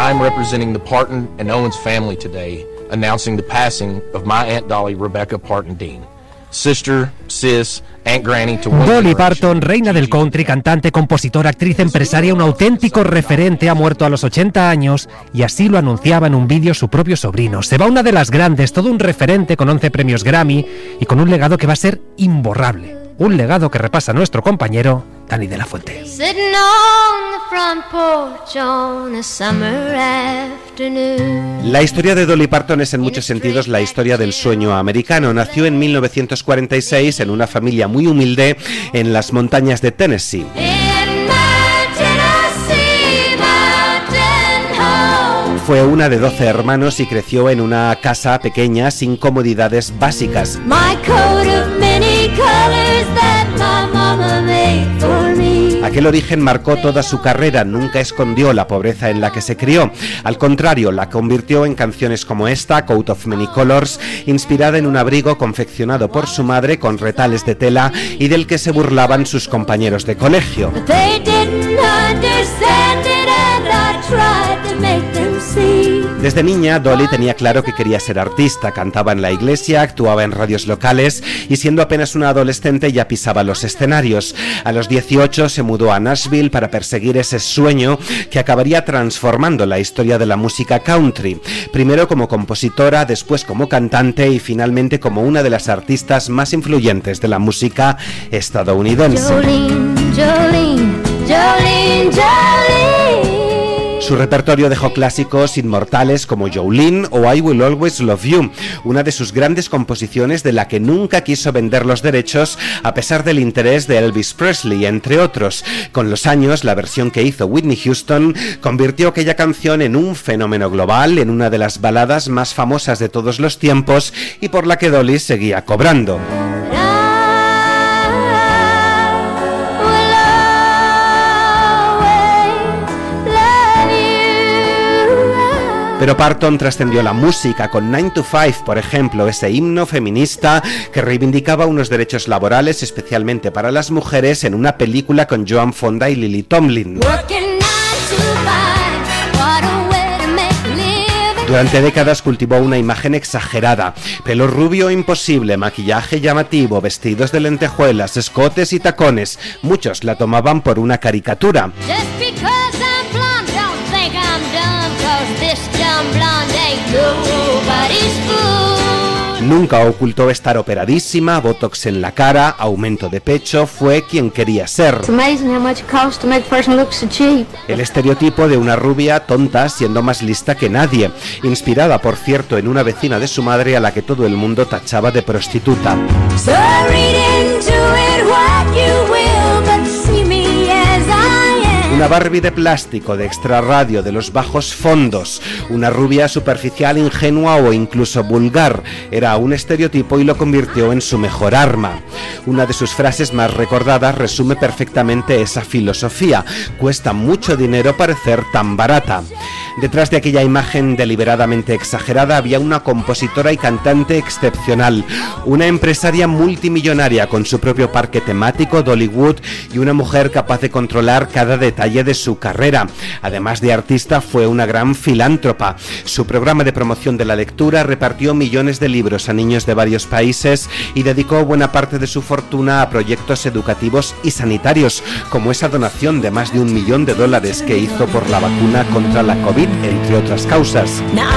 I'm representing the Parton and Owens family today, announcing the passing of my Aunt Dolly Rebecca Parton Dean. Sister, sis, Aunt Granny to one Dolly Parton, reina del country, cantante, compositora, actriz, empresaria, un auténtico referente, ha muerto a los 80 años y así lo anunciaba en un vídeo su propio sobrino. Se va una de las grandes, todo un referente con 11 premios Grammy y con un legado que va a ser imborrable. Un legado que repasa nuestro compañero Dani de la Fuente. La historia de Dolly Parton es en muchos sentidos la historia del sueño americano. Nació en 1946 en una familia muy humilde en las montañas de Tennessee. Fue una de 12 hermanos y creció en una casa pequeña sin comodidades básicas. Aquel origen marcó toda su carrera, nunca escondió la pobreza en la que se crió. Al contrario, la convirtió en canciones como esta, Coat of Many Colors, inspirada en un abrigo confeccionado por su madre con retales de tela y del que se burlaban sus compañeros de colegio. Desde niña, Dolly tenía claro que quería ser artista, cantaba en la iglesia, actuaba en radios locales y siendo apenas una adolescente ya pisaba los escenarios. A los 18 se mudó a Nashville para perseguir ese sueño que acabaría transformando la historia de la música country. Primero como compositora, después como cantante y finalmente como una de las artistas más influyentes de la música estadounidense. Jolene, Jolene, Jolene, Jolene. Su repertorio dejó clásicos inmortales como Jolene o I Will Always Love You, una de sus grandes composiciones de la que nunca quiso vender los derechos a pesar del interés de Elvis Presley, entre otros. Con los años, la versión que hizo Whitney Houston convirtió aquella canción en un fenómeno global, en una de las baladas más famosas de todos los tiempos y por la que Dolly seguía cobrando. Pero Parton trascendió la música con 9 to 5, por ejemplo, ese himno feminista que reivindicaba unos derechos laborales, especialmente para las mujeres, en una película con Joan Fonda y Lily Tomlin. Durante décadas cultivó una imagen exagerada, pelo rubio imposible, maquillaje llamativo, vestidos de lentejuelas, escotes y tacones. Muchos la tomaban por una caricatura. Nunca ocultó estar operadísima, botox en la cara, aumento de pecho, fue quien quería ser. El estereotipo de una rubia tonta siendo más lista que nadie, inspirada por cierto en una vecina de su madre a la que todo el mundo tachaba de prostituta. Una Barbie de plástico, de extrarradio, de los bajos fondos, una rubia superficial, ingenua o incluso vulgar. Era un estereotipo y lo convirtió en su mejor arma. Una de sus frases más recordadas resume perfectamente esa filosofía. Cuesta mucho dinero parecer tan barata. Detrás de aquella imagen deliberadamente exagerada había una compositora y cantante excepcional, una empresaria multimillonaria con su propio parque temático, Dollywood, y una mujer capaz de controlar cada detalle de su carrera. Además de artista, fue una gran filántropa. Su programa de promoción de la lectura repartió millones de libros a niños de varios países y dedicó buena parte de su fortuna a proyectos educativos y sanitarios, como esa donación de más de $1 millón que hizo por la vacuna contra la COVID, entre otras causas.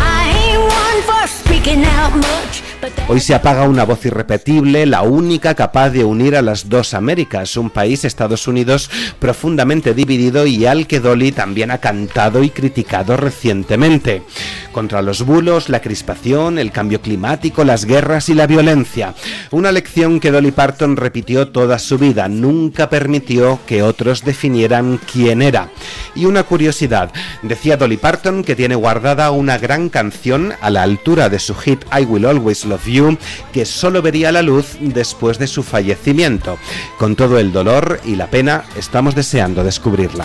Hoy se apaga una voz irrepetible, la única capaz de unir a las dos Américas, un país, Estados Unidos, profundamente dividido y al que Dolly también ha cantado y criticado recientemente. Contra los bulos, la crispación, el cambio climático, las guerras y la violencia. Una lección que Dolly Parton repitió toda su vida, nunca permitió que otros definieran quién era. Y una curiosidad, decía Dolly Parton que tiene guardada una gran canción a la altura de su hit I Will Always Love You, que solo vería la luz después de su fallecimiento. Con todo el dolor y la pena, estamos deseando descubrirla.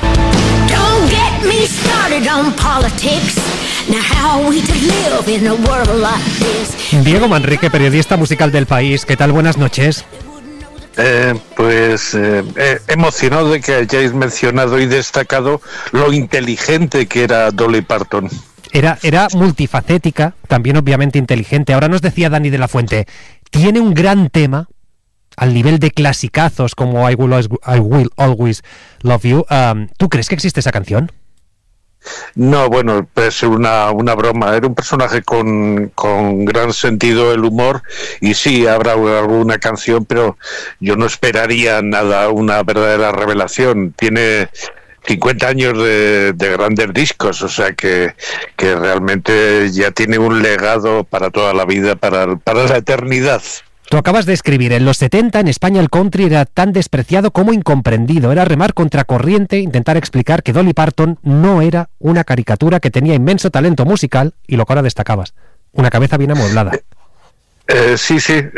Diego Manrique, periodista musical del País, ¿qué tal? Buenas noches. Emocionado de que hayáis mencionado y destacado lo inteligente que era Dolly Parton. Era multifacética, también obviamente inteligente. Ahora nos decía Dani de la Fuente, tiene un gran tema al nivel de clasicazos como I Will Always Love You. ¿Tú crees que existe esa canción? No, bueno, es una broma. Era un personaje con gran sentido del humor y sí, habrá alguna canción, pero yo no esperaría nada, una verdadera revelación. Tiene 50 años de grandes discos, o sea que realmente ya tiene un legado para toda la vida, para la eternidad. Tú acabas de escribir, en los 70 en España el country era tan despreciado como incomprendido. Era remar contracorriente, intentar explicar que Dolly Parton no era una caricatura, que tenía inmenso talento musical y lo que ahora destacabas, una cabeza bien amueblada. Sí.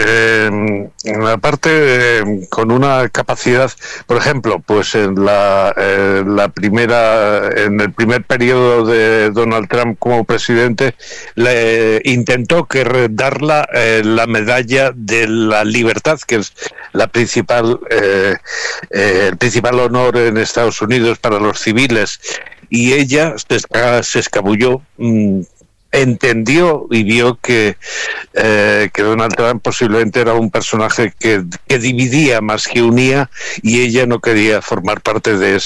Aparte, con una capacidad, por ejemplo, pues en en el primer periodo de Donald Trump como presidente, le intentó dar la medalla de la libertad, que es el principal honor en Estados Unidos para los civiles, y ella se escabulló. Entendió y vio que Donald Trump posiblemente era un personaje que dividía más que unía, y ella no quería formar parte de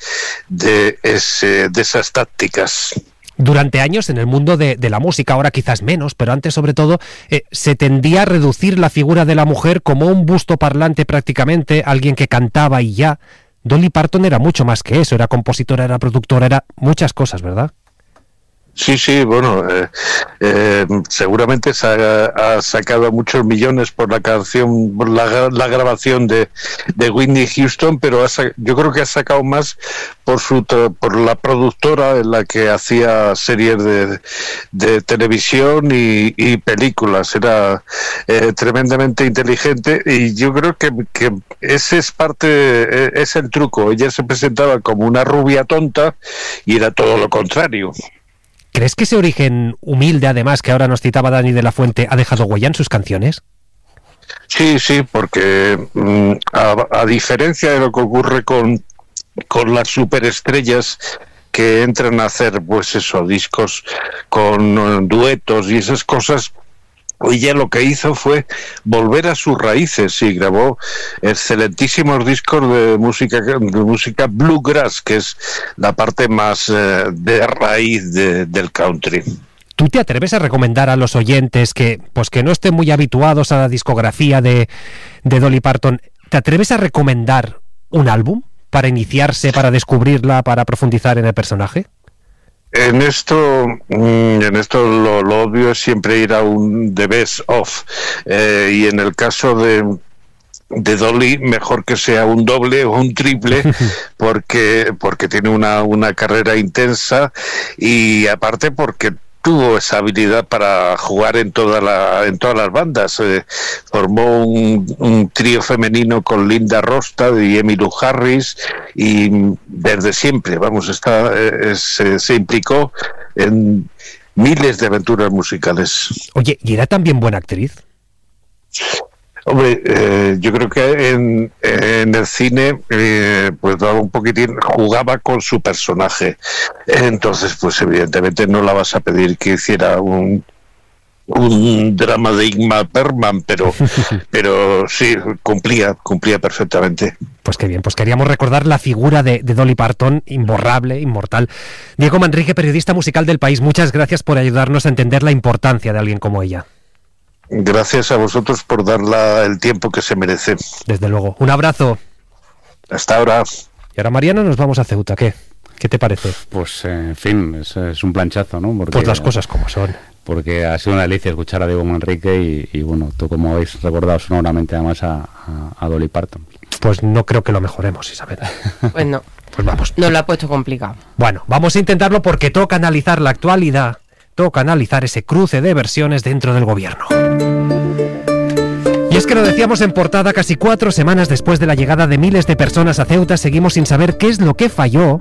esas tácticas. Durante años en el mundo de la música, ahora quizás menos, pero antes sobre todo, se tendía a reducir la figura de la mujer como un busto parlante prácticamente, alguien que cantaba y ya. Dolly Parton era mucho más que eso, era compositora, era productora, era muchas cosas, ¿verdad? Sí, bueno, seguramente ha sacado muchos millones por la canción, por la grabación de Whitney Houston, pero yo creo que ha sacado más por la productora en la que hacía series de televisión y películas. Era tremendamente inteligente, y yo creo que ese es el truco. Ella se presentaba como una rubia tonta y era todo lo contrario. ¿Crees que ese origen humilde, además, que ahora nos citaba Dani de la Fuente, ha dejado huella en sus canciones? Sí, porque a diferencia de lo que ocurre con las superestrellas que entran a hacer, pues eso, discos con duetos y esas cosas, ella lo que hizo fue volver a sus raíces y grabó excelentísimos discos de música bluegrass, que es la parte más de raíz del country. ¿Tú te atreves a recomendar a los oyentes que no estén muy habituados a la discografía de Dolly Parton, ¿te atreves a recomendar un álbum para iniciarse, para descubrirla, para profundizar en el personaje? En esto lo obvio es siempre ir a un The Best Of, y en el caso de Dolly, mejor que sea un doble o un triple, porque tiene una carrera intensa, y aparte porque tuvo esa habilidad para jugar en todas las bandas. Formó un trío femenino con Linda Ronstadt y Emmylou Harris, y desde siempre, se implicó en miles de aventuras musicales. Oye, ¿y era también buena actriz? Hombre, yo creo que en el cine pues daba un poquitín, jugaba con su personaje, entonces pues evidentemente no la vas a pedir que hiciera un drama de Ingmar Bergman, pero sí, cumplía perfectamente. Pues qué bien, pues queríamos recordar la figura de Dolly Parton, imborrable, inmortal. Diego Manrique, periodista musical del País, muchas gracias por ayudarnos a entender la importancia de alguien como ella. Gracias a vosotros por darle el tiempo que se merece. Desde luego. Un abrazo. Hasta ahora. Y ahora, Mariano, nos vamos a Ceuta. ¿Qué te parece? Pues, en fin, es un planchazo, ¿no? Porque, pues las cosas como son. Porque ha sido una delicia escuchar a Diego Manrique y bueno, tú como habéis recordado sonoramente además a Dolly Parton. Pues no creo que lo mejoremos, Isabel. Pues no. Pues vamos. Nos lo ha puesto complicado. Bueno, vamos a intentarlo porque toca analizar la actualidad. Toca analizar ese cruce de versiones dentro del gobierno. Y es que lo decíamos en portada, casi 4 semanas después de la llegada de miles de personas a Ceuta, seguimos sin saber qué es lo que falló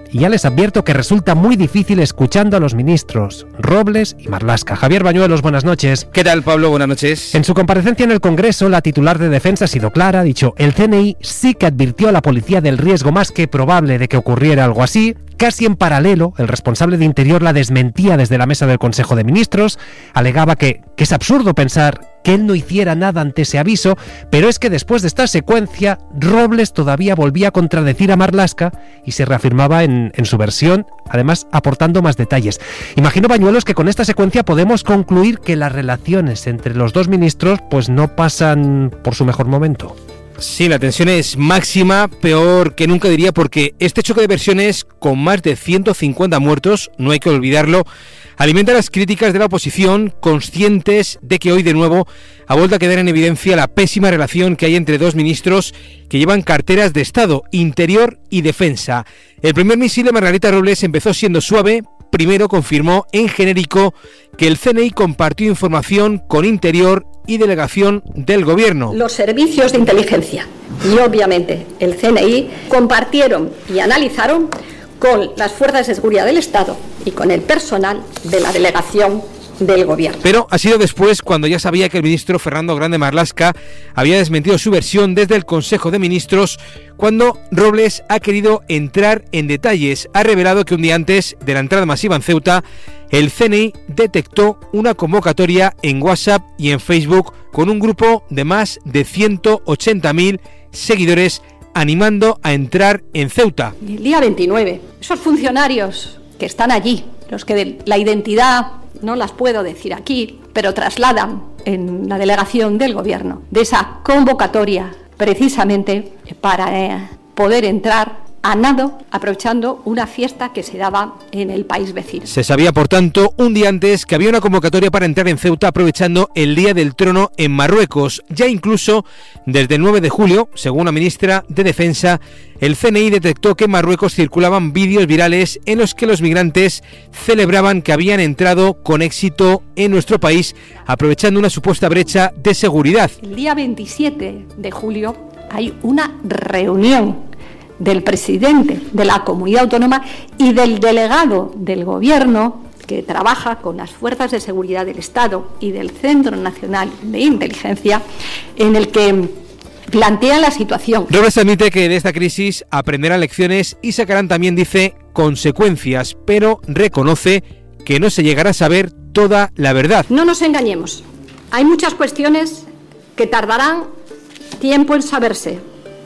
y ya les advierto que resulta muy difícil escuchando a los ministros Robles y Marlaska. Javier Bañuelos, buenas noches. ¿Qué tal, Pablo? Buenas noches. En su comparecencia en el Congreso, la titular de Defensa ha sido clara, ha dicho: el CNI sí que advirtió a la policía del riesgo más que probable de que ocurriera algo así. Casi en paralelo, el responsable de Interior la desmentía desde la mesa del Consejo de Ministros, alegaba que es absurdo pensar que él no hiciera nada ante ese aviso, pero es que después de esta secuencia, Robles todavía volvía a contradecir a Marlaska y se reafirmaba en su versión, además aportando más detalles. Imagino, Bañuelos, que con esta secuencia podemos concluir que las relaciones entre los dos ministros pues no pasan por su mejor momento. Sí, la tensión es máxima, peor que nunca diría, porque este choque de versiones con más de 150 muertos, no hay que olvidarlo, alimenta las críticas de la oposición, conscientes de que hoy de nuevo ha vuelto a quedar en evidencia la pésima relación que hay entre dos ministros que llevan carteras de Estado, Interior y Defensa. El primer misil de Margarita Robles empezó siendo suave. Primero confirmó en genérico que el CNI compartió información con Interior y delegación del Gobierno. Los servicios de inteligencia y obviamente el CNI compartieron y analizaron con las fuerzas de seguridad del Estado y con el personal de la delegación del Gobierno. Pero ha sido después, cuando ya sabía que el ministro Fernando Grande Marlaska había desmentido su versión desde el Consejo de Ministros, cuando Robles ha querido entrar en detalles. Ha revelado que un día antes de la entrada masiva en Ceuta, el CNI detectó una convocatoria en WhatsApp y en Facebook con un grupo de más de 180.000 seguidores animando a entrar en Ceuta. El día 29, esos funcionarios que están allí, los que la identidad no las puedo decir aquí, pero trasladan en la delegación del Gobierno de esa convocatoria precisamente para poder entrar a nado, aprovechando una fiesta que se daba en el país vecino. Se sabía, por tanto, un día antes que había una convocatoria para entrar en Ceuta aprovechando el Día del Trono en Marruecos. Ya incluso desde el 9 de julio, según la ministra de Defensa, el CNI detectó que en Marruecos circulaban vídeos virales en los que los migrantes celebraban que habían entrado con éxito en nuestro país, aprovechando una supuesta brecha de seguridad. El día 27 de julio hay una reunión del presidente de la comunidad autónoma y del delegado del Gobierno que trabaja con las fuerzas de seguridad del Estado y del Centro Nacional de Inteligencia, en el que plantea la situación. Robles admite que de esta crisis aprenderán lecciones y sacarán también, dice, consecuencias, pero reconoce que no se llegará a saber toda la verdad. No nos engañemos, hay muchas cuestiones que tardarán tiempo en saberse,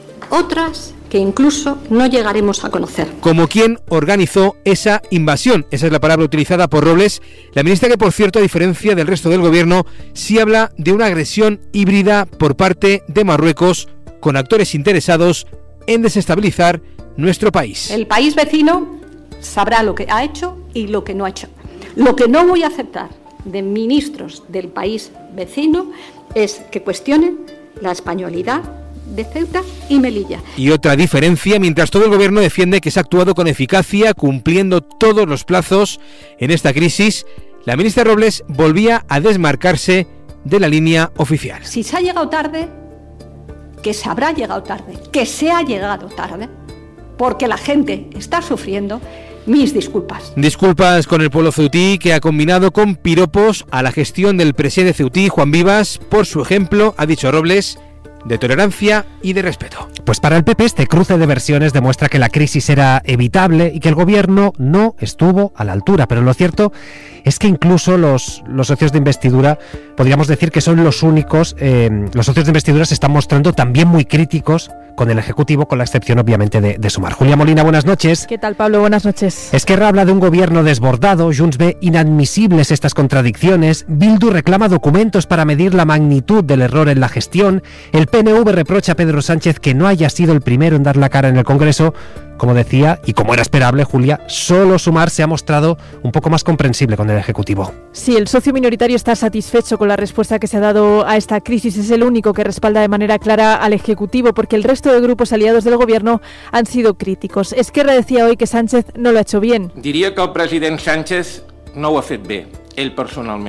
otras que incluso no llegaremos a conocer. Como quién organizó esa invasión, esa es la palabra utilizada por Robles, la ministra, que por cierto, a diferencia del resto del Gobierno, sí habla de una agresión híbrida por parte de Marruecos con actores interesados en desestabilizar nuestro país. El país vecino sabrá lo que ha hecho y lo que no ha hecho. Lo que no voy a aceptar de ministros del país vecino es que cuestionen la españolidad de Ceuta y Melilla. Y otra diferencia, mientras todo el Gobierno defiende que se ha actuado con eficacia, cumpliendo todos los plazos en esta crisis, la ministra Robles volvía a desmarcarse de la línea oficial. Si se ha llegado tarde, que se habrá llegado tarde, que se ha llegado tarde, porque la gente está sufriendo. Mis disculpas. Disculpas con el pueblo ceutí, que ha combinado con piropos a la gestión del presidente ceutí, Juan Vivas, por su ejemplo, ha dicho Robles, de tolerancia y de respeto. Pues para el PP este cruce de versiones demuestra que la crisis era evitable y que el Gobierno no estuvo a la altura, pero lo cierto es que incluso los socios de investidura, podríamos decir que son los únicos, los socios de investidura se están mostrando también muy críticos con el Ejecutivo, con la excepción obviamente de Sumar. Julia Molina, buenas noches. ¿Qué tal, Pablo? Buenas noches. Esquerra habla de un gobierno desbordado, Junts ve inadmisibles estas contradicciones, Bildu reclama documentos para medir la magnitud del error en la gestión, el PNV reprocha a Pedro Sánchez que no haya sido el primero en dar la cara en el Congreso. Como decía, y como era esperable, Julia, solo Sumar se ha mostrado un poco más comprensible con el Ejecutivo. Sí, el socio minoritario está satisfecho con la respuesta que se ha dado a esta crisis. Es el único que respalda de manera clara al Ejecutivo, porque el resto de grupos aliados del Gobierno han sido críticos. Esquerra decía hoy que Sánchez no lo ha hecho bien. Diria que el president Sánchez no ho ha fet bé, ell personalment.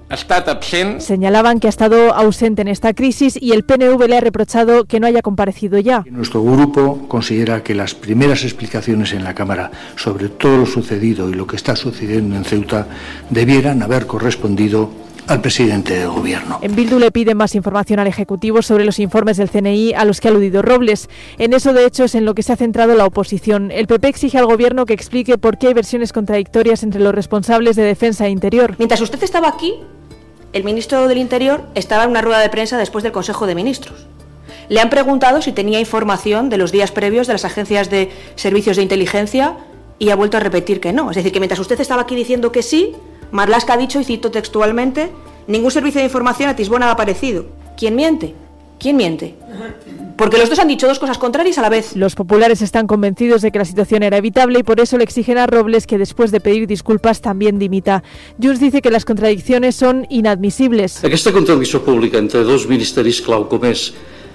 Señalaban que ha estado ausente en esta crisis y el PNV le ha reprochado que no haya comparecido ya. Nuestro grupo considera que las primeras explicaciones en la Cámara sobre todo lo sucedido y lo que está sucediendo en Ceuta debieran haber correspondido al presidente del Gobierno. En Bildu le piden más información al Ejecutivo sobre los informes del CNI a los que ha aludido Robles. En eso, de hecho, es en lo que se ha centrado la oposición. El PP exige al Gobierno que explique por qué hay versiones contradictorias entre los responsables de Defensa e Interior. Mientras usted estaba aquí, el ministro del Interior estaba en una rueda de prensa después del Consejo de Ministros. Le han preguntado si tenía información de los días previos de las agencias de servicios de inteligencia y ha vuelto a repetir que no. Es decir, que mientras usted estaba aquí diciendo que sí, Marlaska ha dicho, y cito textualmente, ningún servicio de información atisbó nada parecido. ¿Quién miente? ¿Quién miente? Porque los dos han dicho dos cosas contrarias a la vez. Los populares están convencidos de que la situación era evitable y por eso le exigen a Robles que después de pedir disculpas también dimita. Junts dice que las contradicciones son inadmisibles. Aquesta contradicció pública entre dos ministeris clau com és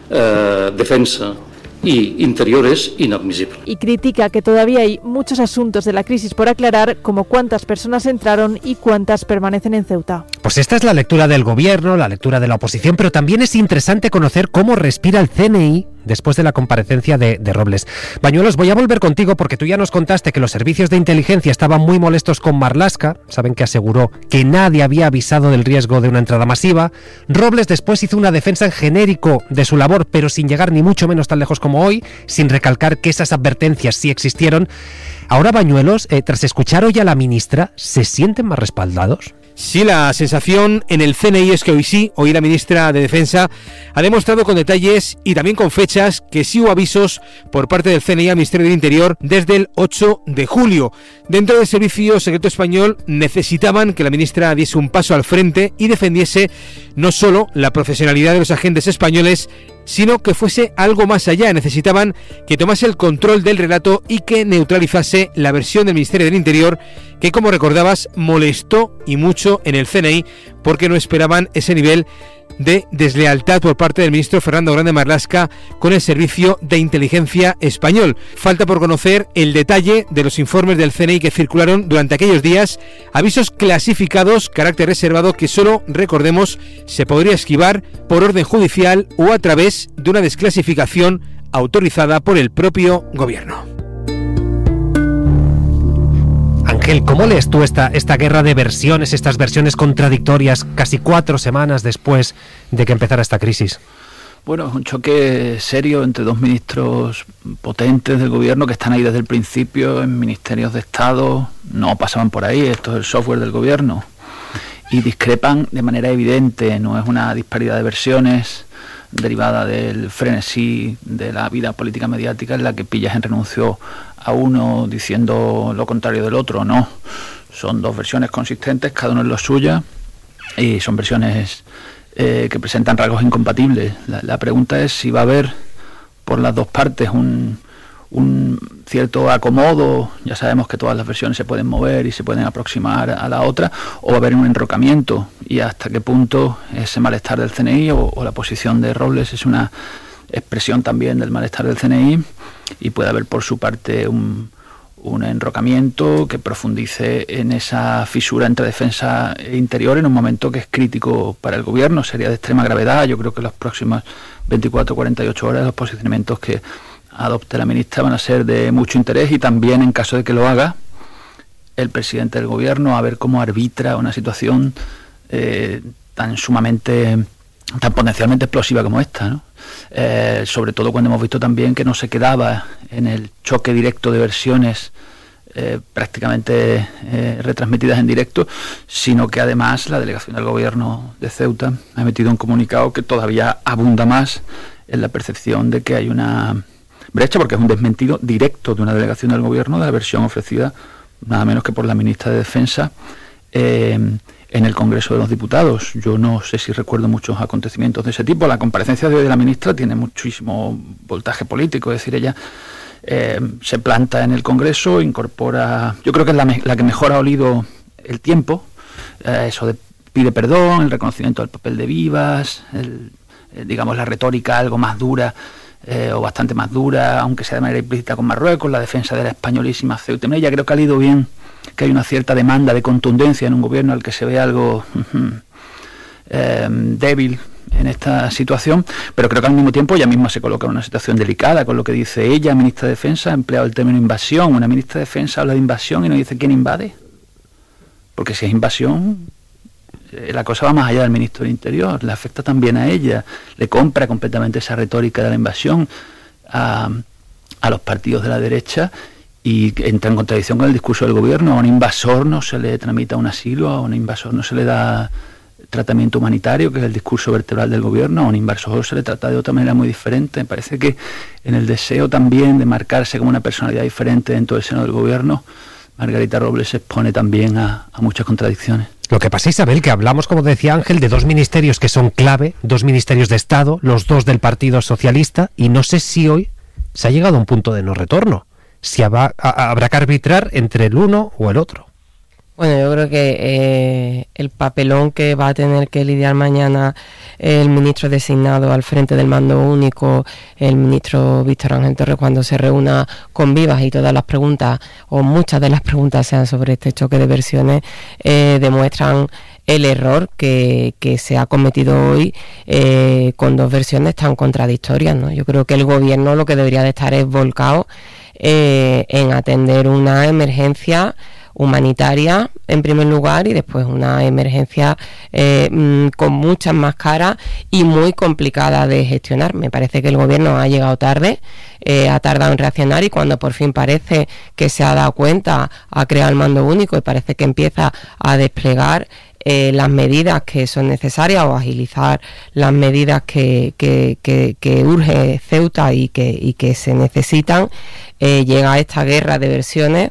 Defensa y Interior es inadmisible. Y critica que todavía hay muchos asuntos de la crisis por aclarar, como cuántas personas entraron y cuántas permanecen en Ceuta. Pues esta es la lectura del Gobierno, la lectura de la oposición, pero también es interesante conocer cómo respira el CNI después de la comparecencia de Robles. Bañuelos, voy a volver contigo porque tú ya nos contaste que los servicios de inteligencia estaban muy molestos con Marlaska, saben que aseguró que nadie había avisado del riesgo de una entrada masiva. Robles después hizo una defensa en genérico de su labor, pero sin llegar ni mucho menos tan lejos como hoy, sin recalcar que esas advertencias sí existieron. Ahora, Bañuelos, tras escuchar hoy a la ministra, ¿se sienten más respaldados? Sí, la sensación en el CNI es que hoy la ministra de Defensa ha demostrado con detalles y también con fechas que sí hubo avisos por parte del CNI al Ministerio del Interior desde el 8 de julio. Dentro del Servicio Secreto Español necesitaban que la ministra diese un paso al frente y defendiese no solo la profesionalidad de los agentes españoles, sino que fuese algo más allá. Necesitaban que tomase el control del relato y que neutralizase la versión del Ministerio del Interior, que, como recordabas, molestó y mucho en el CNI porque no esperaban ese nivel de deslealtad por parte del ministro Fernando Grande Marlaska con el Servicio de Inteligencia Español. Falta por conocer el detalle de los informes del CNI que circularon durante aquellos días, avisos clasificados, carácter reservado, que solo, recordemos, se podría esquivar por orden judicial o a través de una desclasificación autorizada por el propio Gobierno. Ángel, ¿cómo lees tú esta guerra de versiones, estas versiones contradictorias, casi 4 semanas después de que empezara esta crisis? Bueno, es un choque serio entre dos ministros potentes del Gobierno que están ahí desde el principio en ministerios de Estado, no pasaban por ahí, esto es el software del Gobierno, y discrepan de manera evidente, no es una disparidad de versiones derivada del frenesí de la vida política mediática en la que Pillajen renunció a uno diciendo lo contrario del otro, no. Son dos versiones consistentes, cada uno en lo suya, y son versiones que presentan rasgos incompatibles. La pregunta es si va a haber por las dos partes un cierto acomodo, ya sabemos que todas las versiones se pueden mover y se pueden aproximar a la otra, o va a haber un enrocamiento, y hasta qué punto ese malestar del CNI o la posición de Robles es una expresión también del malestar del CNI, y puede haber por su parte un enrocamiento que profundice en esa fisura entre defensa e interior en un momento que es crítico para el Gobierno. Sería de extrema gravedad. Yo creo que las próximas 24-48 horas los posicionamientos que adopte la ministra van a ser de mucho interés, y también, en caso de que lo haga, el presidente del Gobierno a ver cómo arbitra una situación tan potencialmente explosiva como esta, ¿no? Sobre todo cuando hemos visto también que no se quedaba en el choque directo de versiones prácticamente retransmitidas en directo, sino que además la delegación del Gobierno de Ceuta ha emitido un comunicado que todavía abunda más en la percepción de que hay una brecha, porque es un desmentido directo de una delegación del Gobierno de la versión ofrecida nada menos que por la ministra de Defensa en el Congreso de los Diputados. Yo no sé si recuerdo muchos acontecimientos de ese tipo. La comparecencia de hoy de la ministra tiene muchísimo voltaje político, es decir, ella se planta en el Congreso, incorpora, yo creo que es la que mejor ha olido el tiempo, eso de pide perdón, el reconocimiento del papel de Vivas, digamos la retórica algo más dura, o bastante más dura, aunque sea de manera implícita con Marruecos, la defensa de la españolísima Ceuta. Ella creo que ha leído bien que hay una cierta demanda de contundencia en un gobierno al que se ve algo débil en esta situación, pero creo que al mismo tiempo ella misma se coloca en una situación delicada con lo que dice ella, ministra de Defensa, ha empleado el término invasión. Una ministra de Defensa habla de invasión y no dice quién invade, porque si es invasión, la cosa va más allá del ministro del Interior, le afecta también a ella, le compra completamente esa retórica de la invasión a los partidos de la derecha y entra en contradicción con el discurso del gobierno. A un invasor no se le tramita un asilo, a un invasor no se le da tratamiento humanitario, que es el discurso vertebral del gobierno. A un invasor se le trata de otra manera muy diferente. Me parece que en el deseo también de marcarse como una personalidad diferente dentro del seno del gobierno, Margarita Robles se expone también a muchas contradicciones. Lo que pasa, Isabel, que hablamos, como decía Ángel, de dos ministerios que son clave, dos ministerios de Estado, los dos del Partido Socialista, y no sé si hoy se ha llegado a un punto de no retorno, si habrá que arbitrar entre el uno o el otro. Bueno, yo creo que el papelón que va a tener que lidiar mañana el ministro designado al frente del mando único, el ministro Víctor Ángel Torres, cuando se reúna con Vivas y todas las preguntas, o muchas de las preguntas sean sobre este choque de versiones, demuestran el error que se ha cometido hoy con dos versiones tan contradictorias, ¿no? Yo creo que el gobierno lo que debería de estar es volcado en atender una emergencia humanitaria en primer lugar y después una emergencia con muchas más caras y muy complicada de gestionar. Me parece que el gobierno ha llegado tarde, ha tardado en reaccionar, y cuando por fin parece que se ha dado cuenta, ha creado el mando único y parece que empieza a desplegar las medidas que son necesarias o agilizar las medidas que urge Ceuta y que se necesitan, llega esta guerra de versiones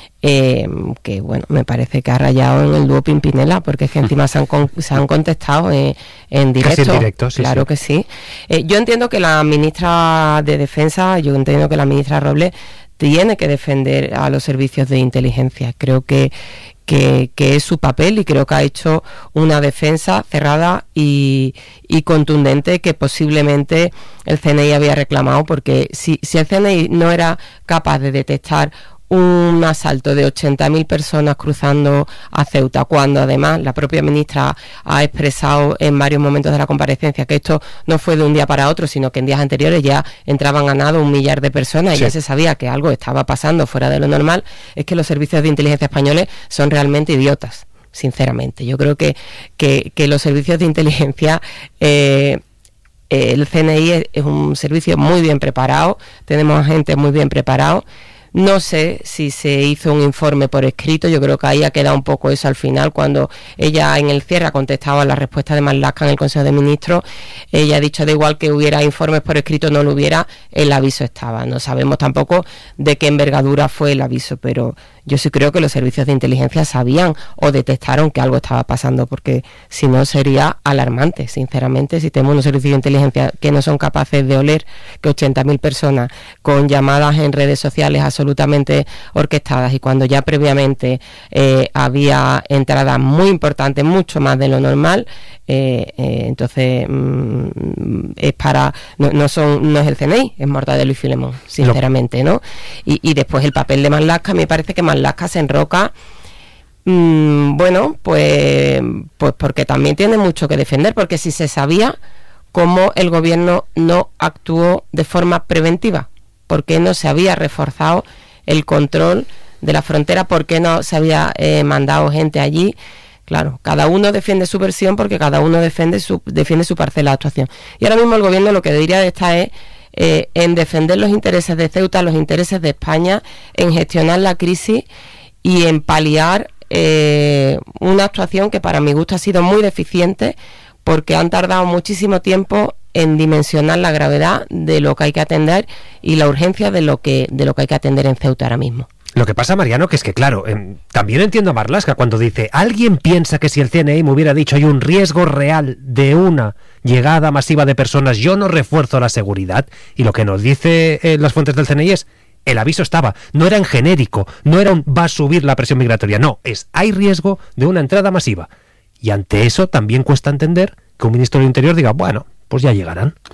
que bueno, me parece que ha rayado en el dúo Pimpinela, porque es que encima se han contestado en directo. Casi en directo, sí, claro, sí. Que sí. Yo entiendo que la ministra de Defensa, yo entiendo que la ministra Robles tiene que defender a los servicios de inteligencia. Creo que es su papel, y creo que ha hecho una defensa cerrada y contundente que posiblemente el CNI había reclamado, porque si el CNI no era capaz de detectar un asalto de 80.000 personas cruzando a Ceuta, cuando además la propia ministra ha expresado en varios momentos de la comparecencia que esto no fue de un día para otro, sino que en días anteriores ya entraban a nado 1 millar de personas, sí, y ya se sabía que algo estaba pasando fuera de lo normal. Es que los servicios de inteligencia españoles son realmente idiotas, sinceramente. Yo creo que los servicios de inteligencia, el CNI es un servicio muy bien preparado, tenemos agentes muy bien preparados. No sé si se hizo un informe por escrito, yo creo que ahí ha quedado un poco eso al final, cuando ella en el cierre ha contestado a la respuesta de Marlaska en el Consejo de Ministros. Ella ha dicho, da igual que hubiera informes por escrito, no lo hubiera, el aviso estaba. No sabemos tampoco de qué envergadura fue el aviso, pero yo sí creo que los servicios de inteligencia sabían o detectaron que algo estaba pasando, porque si no sería alarmante, sinceramente, si tenemos unos servicios de inteligencia que no son capaces de oler que 80.000 personas con llamadas en redes sociales absolutamente orquestadas, y cuando ya previamente había entradas muy importantes, mucho más de lo normal, entonces es para no es el CNI, es Mortadelo y Filemón, sinceramente, ¿no? Y después el papel de Marlaska, me parece que Marlaska se enroca, bueno, pues porque también tiene mucho que defender, porque si se sabía cómo el gobierno no actuó de forma preventiva, por qué no se había reforzado el control de la frontera, por qué no se había mandado gente allí. Claro, cada uno defiende su versión porque cada uno defiende su parcela de actuación. Y ahora mismo el gobierno lo que debería de estar es en defender los intereses de Ceuta, los intereses de España, en gestionar la crisis y en paliar una actuación que para mi gusto ha sido muy deficiente, porque han tardado muchísimo tiempo en dimensionar la gravedad de lo que hay que atender y la urgencia de lo que hay que atender en Ceuta ahora mismo. Lo que pasa, Mariano, que es que, claro, también entiendo a Marlaska cuando dice, alguien piensa que si el CNI me hubiera dicho hay un riesgo real de una llegada masiva de personas, yo no refuerzo la seguridad. Y lo que nos dice las fuentes del CNI es, el aviso estaba, no era en genérico, no era un va a subir la presión migratoria, no, es hay riesgo de una entrada masiva. Y ante eso también cuesta entender que un ministro del Interior diga, bueno, pues ya llegarán.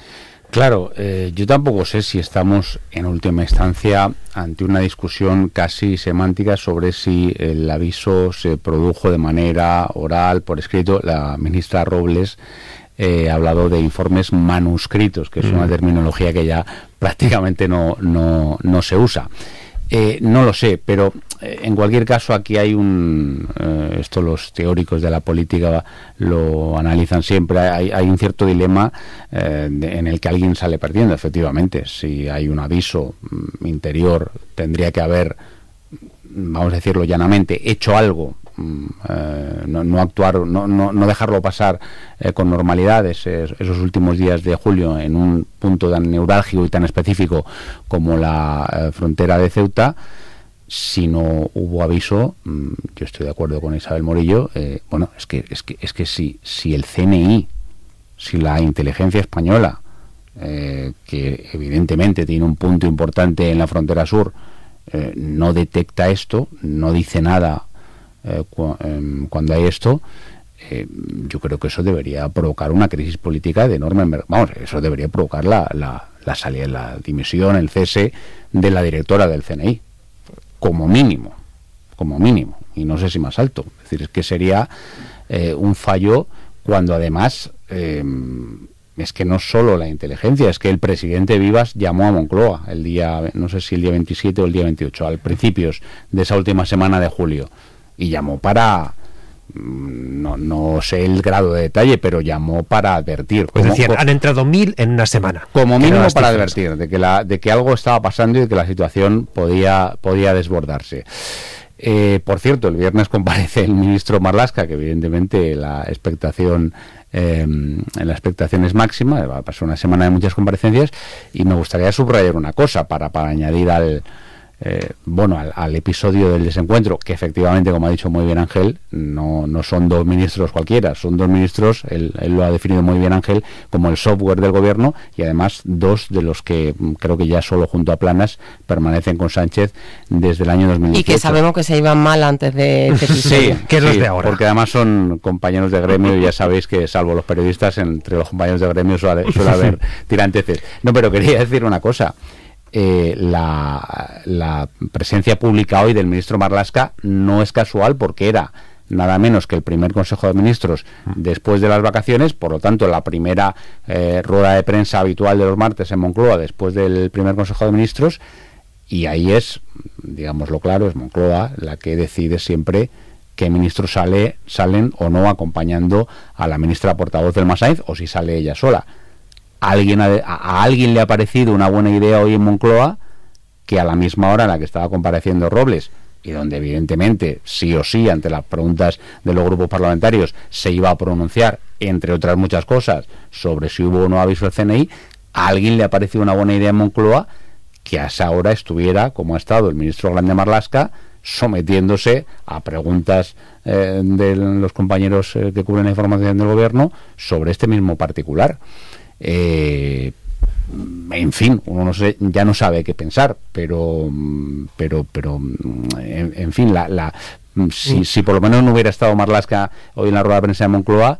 Claro, yo tampoco sé si estamos en última instancia ante una discusión casi semántica sobre si el aviso se produjo de manera oral, por escrito. La ministra Robles ha hablado de informes manuscritos, que es una terminología que ya prácticamente no se usa. No lo sé, pero en cualquier caso aquí hay esto los teóricos de la política lo analizan siempre, hay un cierto dilema en el que alguien sale perdiendo, efectivamente. Si hay un aviso interior, tendría que haber, vamos a decirlo llanamente, hecho algo, no actuar, no dejarlo pasar con normalidad esos últimos días de julio en un punto tan neurálgico y tan específico como la frontera de Ceuta. Si no hubo aviso, yo estoy de acuerdo con Isabel Morillo. Bueno, es que si el CNI, si la inteligencia española, que evidentemente tiene un punto importante en la frontera sur, no detecta esto, no dice nada cuando hay esto, yo creo que eso debería provocar una crisis política de enorme... Vamos, eso debería provocar la salida, la dimisión, el cese de la directora del CNI, como mínimo, y no sé si más alto. Es decir, es que sería un fallo cuando además es que no solo la inteligencia, es que el presidente Vivas llamó a Moncloa el día, no sé si el día 27 o el día 28, al principios de esa última semana de julio, y llamó para, no sé el grado de detalle, pero llamó para advertir. Pues decían, han entrado 1000 en una semana. Como mínimo para advertir de que algo estaba pasando y de que la situación podía desbordarse. Por cierto, el viernes comparece el ministro Marlaska, que evidentemente la expectación es máxima. Va a pasar una semana de muchas comparecencias, y me gustaría subrayar una cosa para añadir al episodio del desencuentro, que efectivamente, como ha dicho muy bien Ángel, no son dos ministros cualquiera, son dos ministros, él lo ha definido muy bien Ángel, como el software del gobierno, y además dos de los que creo que ya solo junto a Planas permanecen con Sánchez desde el año 2018. Y que sabemos que se iban mal antes de este episodio. Sí, que es los de ahora. Porque además son compañeros de gremio, y ya sabéis que salvo los periodistas, entre los compañeros de gremio suele haber tiranteces. No, pero quería decir una cosa. La presencia pública hoy del ministro Marlaska no es casual, porque era nada menos que el primer Consejo de Ministros después de las vacaciones, por lo tanto la primera rueda de prensa habitual de los martes en Moncloa después del primer Consejo de Ministros, y ahí es, digámoslo claro, es Moncloa la que decide siempre qué ministros salen o no acompañando a la ministra portavoz del Sainz, o si sale ella sola. A alguien le ha parecido una buena idea hoy en Moncloa que a la misma hora en la que estaba compareciendo Robles, y donde evidentemente sí o sí ante las preguntas de los grupos parlamentarios se iba a pronunciar, entre otras muchas cosas, sobre si hubo o no aviso del CNI, a alguien le ha parecido una buena idea en Moncloa que a esa hora estuviera, como ha estado el ministro Grande Marlaska, sometiéndose a preguntas de los compañeros que cubren la información del gobierno sobre este mismo particular. En fin, uno ya no sabe qué pensar, pero en fin, si por lo menos no hubiera estado Marlaska hoy en la rueda de prensa de Moncloa,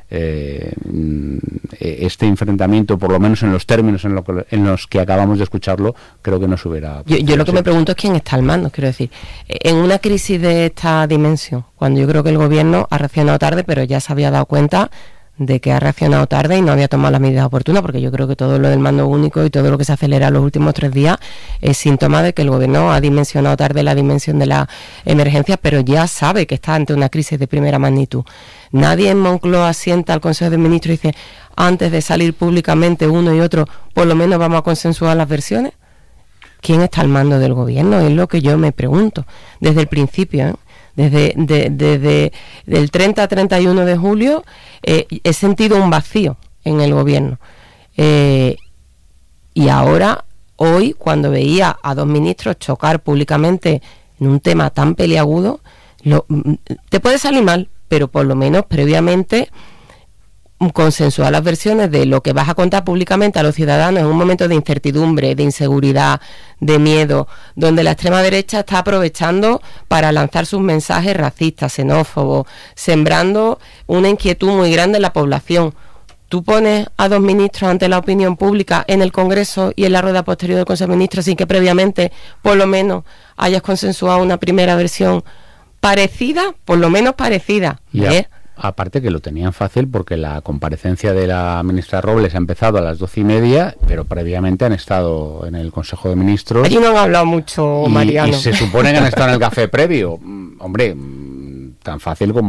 este enfrentamiento, por lo menos en los términos en los que acabamos de escucharlo, creo que no se hubiera... Yo lo que me pregunto es quién está al mando, quiero decir, en una crisis de esta dimensión, cuando yo creo que el gobierno ha reaccionado tarde, pero ya se había dado cuenta de que ha reaccionado tarde y no había tomado las medidas oportunas, porque yo creo que todo lo del mando único y todo lo que se acelera los últimos 3 días es síntoma de que el gobierno ha dimensionado tarde la dimensión de la emergencia, pero ya sabe que está ante una crisis de primera magnitud. Nadie en Moncloa sienta al Consejo de Ministros y dice, antes de salir públicamente uno y otro, por lo menos vamos a consensuar las versiones. ¿Quién está al mando del gobierno? Es lo que yo me pregunto desde el principio, ¿eh? Desde el 30 a 31 de julio he sentido un vacío en el gobierno. Y ahora, hoy, cuando veía a 2 ministros chocar públicamente en un tema tan peliagudo, te puede salir mal, pero por lo menos previamente consensuar las versiones de lo que vas a contar públicamente a los ciudadanos en un momento de incertidumbre, de inseguridad, de miedo, donde la extrema derecha está aprovechando para lanzar sus mensajes racistas, xenófobos, sembrando una inquietud muy grande en la población. tú pones a dos ministros ante la opinión pública en el Congreso y en la rueda posterior del Consejo de Ministros sin que previamente, por lo menos, hayas consensuado una primera versión parecida, por lo menos parecida. Aparte que lo tenían fácil porque la comparecencia de la ministra Robles ha empezado a las 12:30, pero previamente han estado en el Consejo de Ministros. Allí no han hablado mucho, Mariano. Y se supone que han estado en el café previo. Hombre, tan fácil como